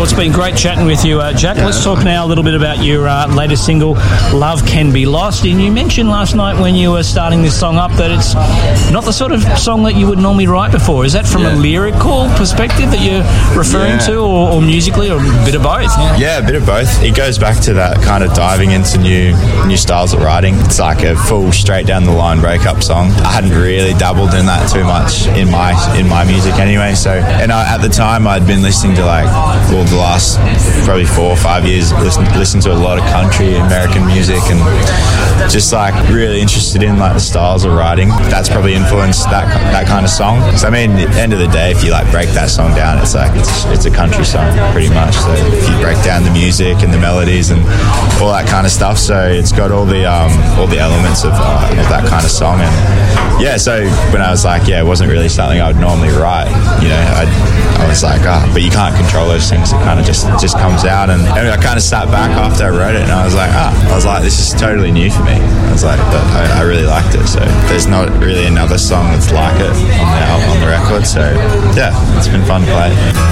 Well, it's been great chatting with you, Jack. Yeah. Let's talk now a little bit about your latest single, Love Can Be Lost. And you mentioned last night when you were starting this song up that it's not the sort of song that you would normally write before. Is that from a lyrical perspective that you're referring to, or musically, or a bit of both? Yeah, a bit of both. It goes back to that kind of diving into new styles of writing. It's like a full straight down the line breakup song. I hadn't really dabbled in that too much in my music anyway. So, and at the time I'd been listening to the last probably 4 or 5 years, listen to a lot of country American music, and just really interested in the styles of writing. That's probably influenced that kind of song. So I mean, at the end of the day, if you break that song down, it's a country song pretty much. So if you break down the music and the melodies and all that kind of stuff, so it's got all the elements of that kind of song. And yeah, so when I was it wasn't really something I would normally write, I was but you can't control those things. It kind of just comes out, and I kind of sat back after I wrote it, and I was like, this is totally new for me. But I really liked it. So there's not really another song that's like it on the record. So yeah, it's been fun to play.